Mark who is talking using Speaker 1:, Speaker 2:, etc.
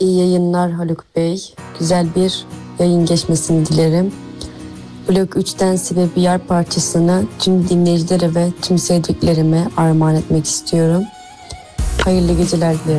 Speaker 1: İyi yayınlar Haluk Bey. Güzel bir yayın geçmesini dilerim. Blok 3'ten Sebebi Yar parçasını tüm dinleyicilere ve tüm sevdiklerime armağan etmek istiyorum. Hayırlı geceler dilerim.